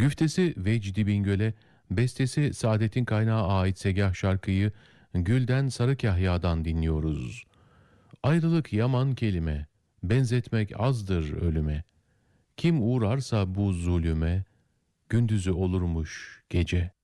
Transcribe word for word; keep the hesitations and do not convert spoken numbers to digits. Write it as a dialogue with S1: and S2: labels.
S1: Güftesi Vecdi Bingöl'e, bestesi Saadet'in Kaynağı ait Segah şarkıyı Gülden Sarı Kahya'dan dinliyoruz. Ayrılık yaman kelime, benzetmek azdır ölüme. Kim uğrarsa bu zulüme, gündüzü olurmuş gece.